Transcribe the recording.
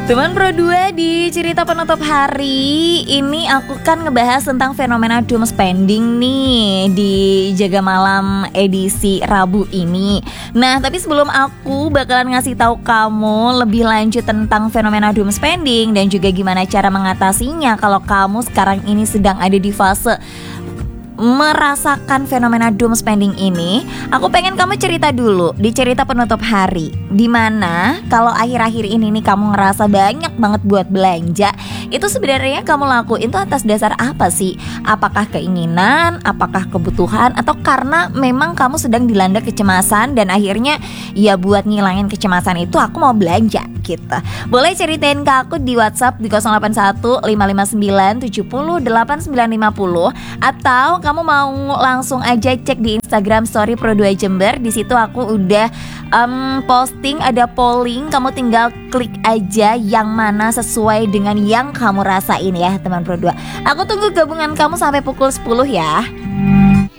Teman Pro 2, di cerita penutup hari ini aku kan ngebahas tentang fenomena doom spending nih di Jaga Malam edisi Rabu ini. Nah, tapi sebelum aku bakalan ngasih tahu kamu lebih lanjut tentang fenomena doom spending dan juga gimana cara mengatasinya kalau kamu sekarang ini sedang ada di fase merasakan fenomena doom spending ini, aku pengen kamu cerita dulu di cerita penutup hari, dimana kalau akhir-akhir ini nih kamu ngerasa banyak banget buat belanja. Itu sebenarnya kamu lakuin itu atas dasar apa sih? Apakah keinginan, apakah kebutuhan, atau karena memang kamu sedang dilanda kecemasan dan akhirnya ya buat ngilangin kecemasan itu aku mau belanja gitu. Boleh ceritain ke aku di WhatsApp di 081 559 70 8950, atau kamu mau langsung aja cek di Instagram Story Pro 2 Jember. Di situ aku udah posting, ada polling, kamu tinggal klik aja yang mana sesuai dengan yang kamu rasain ya teman Pro 2. Aku tunggu gabungan kamu sampai pukul 10 ya.